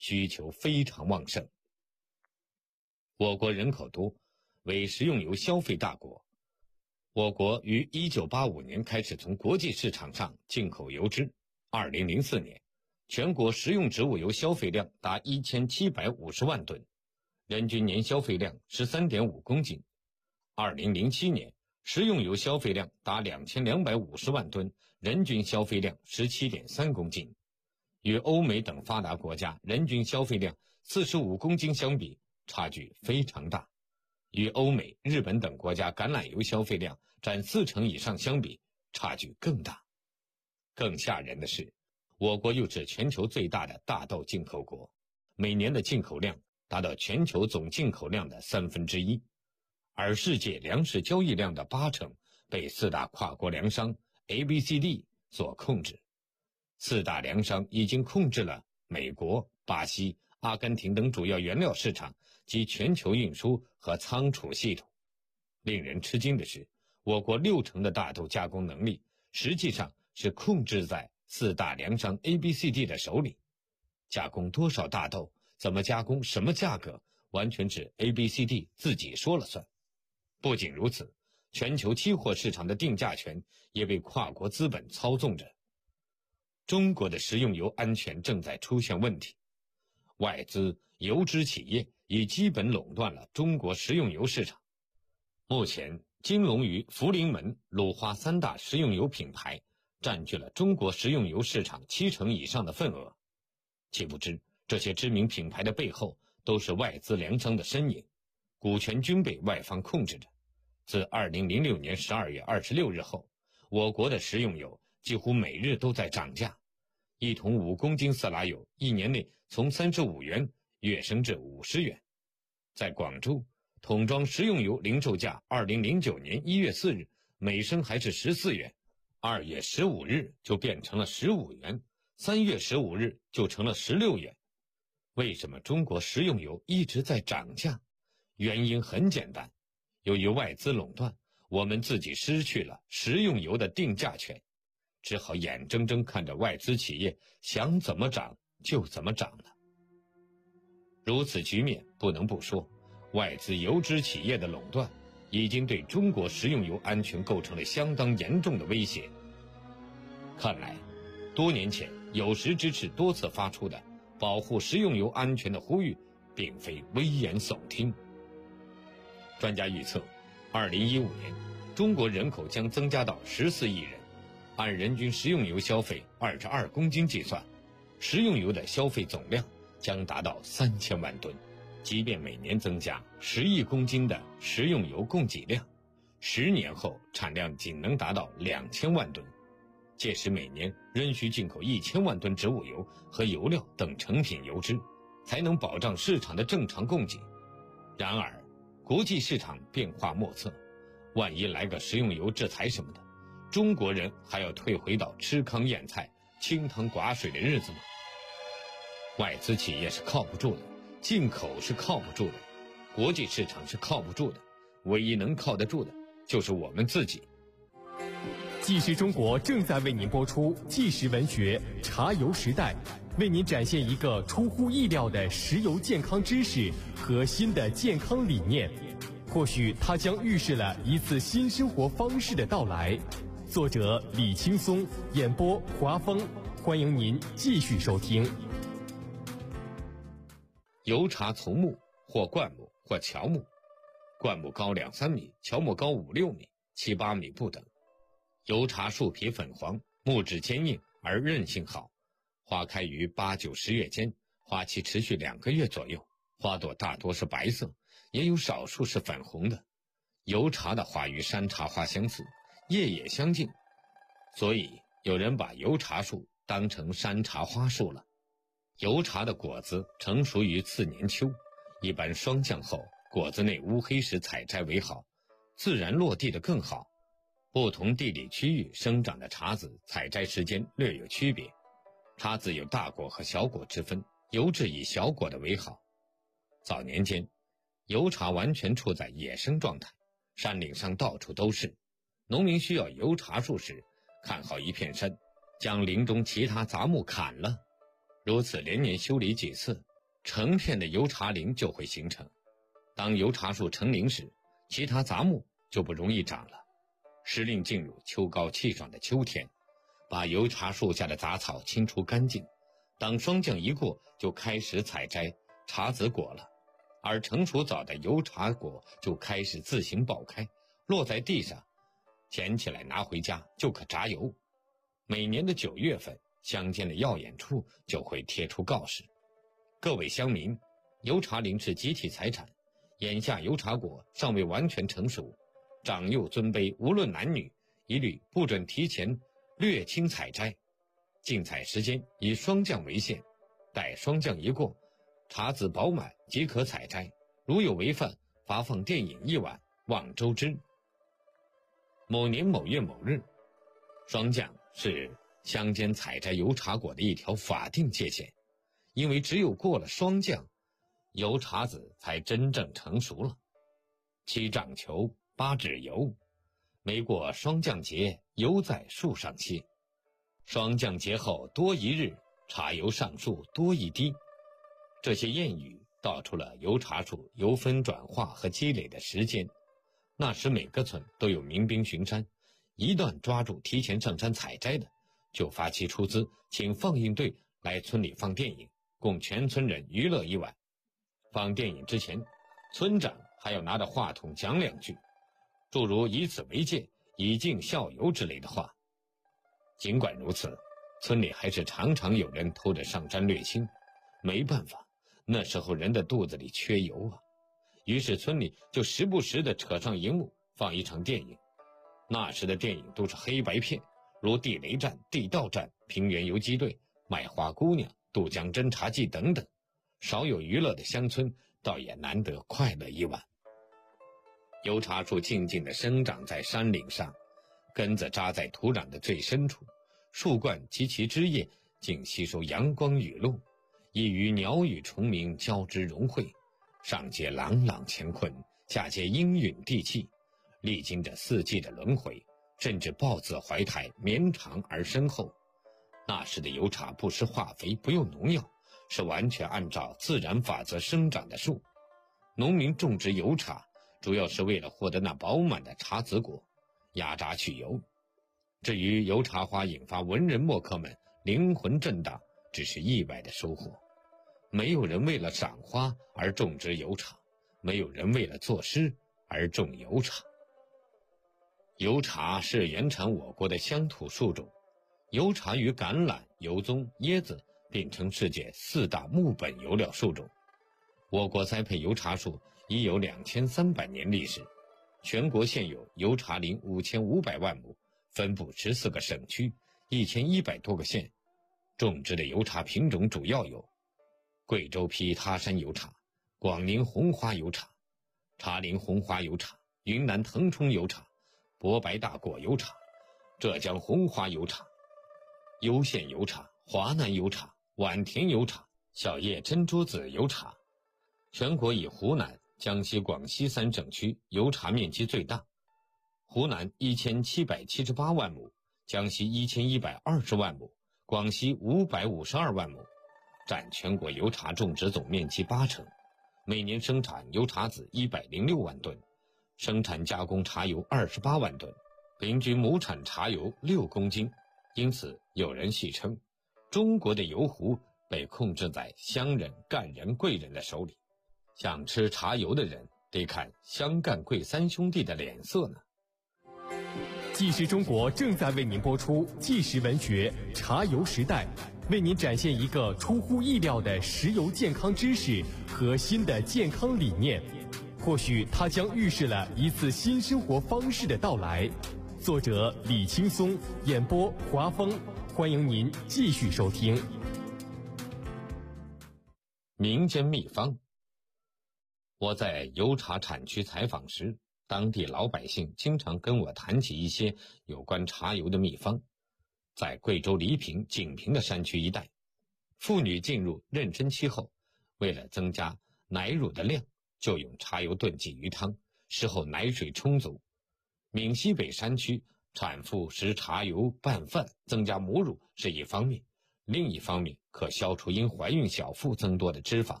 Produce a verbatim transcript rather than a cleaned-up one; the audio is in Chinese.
需求非常旺盛。我国人口多，为食用油消费大国。我国于一九八五年开始从国际市场上进口油脂，二零零四年，全国食用植物油消费量达一千七百五十万吨，人均年消费量 十三点五公斤。二零零七年，食用油消费量达两千两百五十万吨，人均消费量 十七点三公斤。与欧美等发达国家人均消费量四十五公斤相比，差距非常大。与欧美、日本等国家橄榄油消费量占四成以上相比，差距更大。更吓人的是，我国又是全球最大的大豆进口国，每年的进口量达到全球总进口量的三分之一，而世界粮食交易量的八成被四大跨国粮商 A B C D 所控制。四大粮商已经控制了美国、巴西、阿根廷等主要原料市场及全球运输和仓储系统。令人吃惊的是，我国六成的大豆加工能力实际上是控制在四大粮商 A B C D 的手里。加工多少大豆，怎么加工，什么价格，完全是 A B C D 自己说了算。不仅如此，全球期货市场的定价权也被跨国资本操纵着。中国的食用油安全正在出现问题，外资油脂企业已基本垄断了中国食用油市场。目前，金龙鱼、福临门、鲁花三大食用油品牌占据了中国食用油市场七成以上的份额。岂不知，这些知名品牌的背后都是外资粮商的身影，股权均被外方控制着。自二零零六年十二月二十六日后，我国的食用油几乎每日都在涨价。一桶五公斤色拉油一年内从三十五元跃升至五十元。在广州，桶装食用油零售价二零零九年一月四日每升还是十四元，二月十五日就变成了十五元，三月十五日就成了十六元。为什么中国食用油一直在涨价？原因很简单，由于外资垄断，我们自己失去了食用油的定价权，只好眼睁睁看着外资企业想怎么涨就怎么涨了。如此局面，不能不说，外资油脂企业的垄断已经对中国食用油安全构成了相当严重的威胁。看来，多年前有识之士多次发出的保护食用油安全的呼吁，并非危言耸听。专家预测，二零一五年，中国人口将增加到十四亿人。按人均食用油消费二十二公斤计算，食用油的消费总量将达到三千万吨。即便每年增加十亿公斤的食用油供给量，十年后产量仅能达到两千万吨。届时每年仍需进口一千万吨植物油和油料等成品油脂，才能保障市场的正常供给。然而，国际市场变化莫测，万一来个食用油制裁什么的，中国人还要退回到吃糠咽菜、清汤寡水的日子吗？外资企业是靠不住的，进口是靠不住的，国际市场是靠不住的，唯一能靠得住的就是我们自己。 纪实中国正在为您播出纪实文学《茶油时代》，为您展现一个出乎意料的食油健康知识和新的健康理念，或许它将预示了一次新生活方式的到来。作者李青松，演播华峰，欢迎您继续收听。 油茶从木，或灌木，或乔木。灌木高两三米，乔木高五六米、七八米不等。油茶树皮粉黄，木质坚硬而韧性好，花开于八九十月间，花期持续两个月左右，花朵大多是白色，也有少数是粉红的。油茶的花与山茶花相似，叶也相近，所以有人把油茶树当成山茶花树了。油茶的果子成熟于次年秋，一般霜降后，果子内乌黑时采摘为好，自然落地的更好。不同地理区域生长的茶籽采摘时间略有区别，茶籽有大果和小果之分，油质以小果的为好。早年间，油茶完全处在野生状态，山岭上到处都是。农民需要油茶树时，看好一片山，将林中其他杂木砍了，如此连年修理几次， 成片的油茶林就会形成。当油茶树成林时，其他杂木就不容易长了。时令进入秋高气爽的秋天，把油茶树下的杂草清除干净。当霜降一过，就开始采摘茶籽果了，而成熟早的油茶果就开始自行爆开，落在地上，捡起来拿回家就可榨油。每年的九月份，乡间的药眼处就会贴出告示：各位乡民，油茶林是集体财产，眼下油茶果尚未完全成熟，长幼尊卑无论男女，一律不准提前略轻采摘。竞采时间以霜降为限，待霜降一过，茶籽饱满即可采摘，如有违犯，罚放电饮一碗，望周知。某年某月某日，霜降是乡间采摘油茶果的一条法定界限，因为只有过了霜降，油茶籽才真正成熟了。七丈球，八指油，没过霜降节，油在树上歇。霜降节后多一日，茶油上树多一滴。这些谚语道出了油茶树油分转化和积累的时间。那时每个村都有民兵巡山，一旦抓住提前上山采摘的，就发起出资，请放映队来村里放电影，供全村人娱乐一晚。放电影之前，村长还要拿着话筒讲两句，诸如以此为戒，以儆效尤之类的话。尽管如此，村里还是常常有人偷着上山掠青。没办法，那时候人的肚子里缺油啊。于是村里就时不时地扯上荧幕放一场电影。那时的电影都是黑白片，如地雷战、地道战、平原游击队、卖花姑娘、渡江侦察记等等。少有娱乐的乡村，倒也难得快乐一晚。油茶树静静地生长在山岭上，根子扎在土壤的最深处，树冠及其枝叶竟吸收阳光雨露，亦与鸟语虫鸣交织融汇，上接朗朗乾坤，下接阴允地气，历经着四季的轮回，甚至抱子怀胎，绵长而深厚。那时的油茶不施化肥，不用农药，是完全按照自然法则生长的树。农民种植油茶主要是为了获得那饱满的茶籽果，压榨去油。至于油茶花引发文人墨客们灵魂震荡，只是意外的收获。没有人为了赏花而种植油茶，没有人为了作诗而种油茶。油茶是原产我国的乡土树种，油茶与橄榄、油棕、椰子并称世界四大木本油料树种。我国栽培油茶树已有两千三百年历史，全国现有油茶林五千五百万亩，分布十四个省区，一千一百多个县。种植的油茶品种主要有贵州皮他山油茶、广宁红花油茶、茶陵红花油茶、云南腾冲油茶、博白大果油茶、浙江红花油茶、攸县油茶、华南油茶、宛田油茶、小叶珍珠子油茶。全国以湖南、江西、广西三省区油茶面积最大，湖南一千七百七十八万亩，江西一千一百二十万亩，广西五百五十二万亩，占全国油茶种植总面积八成。每年生产油茶籽一百零六万吨，生产加工茶油二十八万吨，平均亩产茶油六公斤。因此有人戏称，中国的油壶被控制在乡人、赣人、贵人的手里。想吃茶油的人得看湘赣贵三兄弟的脸色呢。 纪实中国正在为您播出纪实文学《茶油时代》，为您展现一个出乎意料的石油健康知识和新的健康理念。或许它将预示了一次新生活方式的到来。作者李青松，演播华峰，欢迎您继续收听。 民间秘方。我在油茶产区采访时，当地老百姓经常跟我谈起一些有关茶油的秘方。在贵州黎平、景平的山区一带，妇女进入妊娠期后，为了增加奶乳的量，就用茶油炖鲫鱼汤，事后奶水充足。闽西北山区，产妇食茶油拌饭增加母乳是一方面，另一方面可消除因怀孕小腹增多的脂肪。